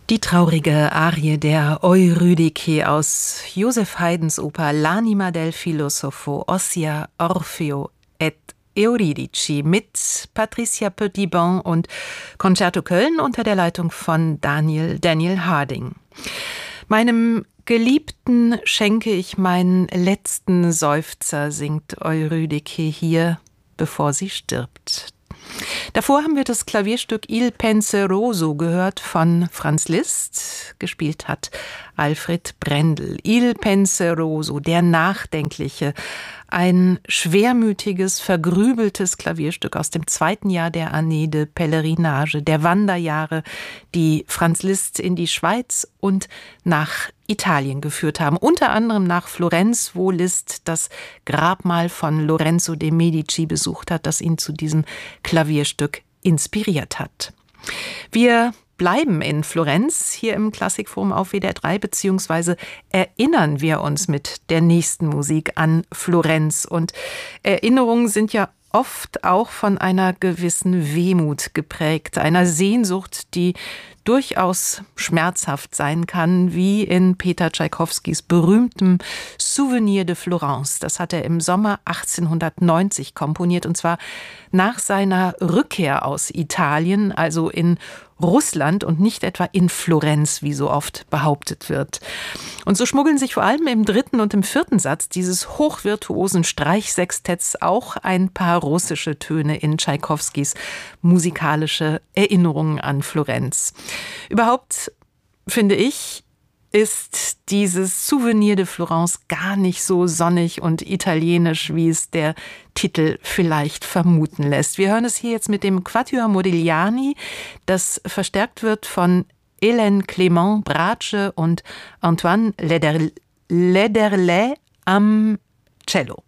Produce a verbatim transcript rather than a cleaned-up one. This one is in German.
Die traurige Arie der Eurydike aus Joseph Haydns Oper L'anima del filosofo, ossia Orfeo et Euridice mit Patricia Petit-Bon und Concerto Köln unter der Leitung von Daniel Daniel Harding. Meinem Geliebten schenke ich meinen letzten Seufzer, singt Eurydike hier, bevor sie stirbt. Davor haben wir das Klavierstück Il Penseroso gehört von Franz Liszt, gespielt hat Alfred Brendel. Il Penseroso, der Nachdenkliche, ein schwermütiges, vergrübeltes Klavierstück aus dem zweiten Jahr der Année de Pèlerinage, der Wanderjahre, die Franz Liszt in die Schweiz und nach Italien geführt haben, unter anderem nach Florenz, wo Liszt das Grabmal von Lorenzo de' Medici besucht hat, das ihn zu diesem Klavierstück inspiriert hat. Wir bleiben in Florenz hier im Klassikforum auf W D R drei, beziehungsweise erinnern wir uns mit der nächsten Musik an Florenz. Und Erinnerungen sind ja oft auch von einer gewissen Wehmut geprägt, einer Sehnsucht, die durchaus schmerzhaft sein kann, wie in Peter Tschaikowskis berühmtem Souvenir de Florence. Das hat er im Sommer achtzehnhundertneunzig komponiert, und zwar nach seiner Rückkehr aus Italien, also in Russland und nicht etwa in Florenz, wie so oft behauptet wird. Und so schmuggeln sich vor allem im dritten und im vierten Satz dieses hochvirtuosen Streichsextetts auch ein paar russische Töne in Tschaikowskis musikalische Erinnerungen an Florenz. Überhaupt, finde ich, ist dieses Souvenir de Florence gar nicht so sonnig und italienisch, wie es der Titel vielleicht vermuten lässt. Wir hören es hier jetzt mit dem Quatuor Modigliani, das verstärkt wird von Hélène Clément Brace und Antoine Lederle am Cello.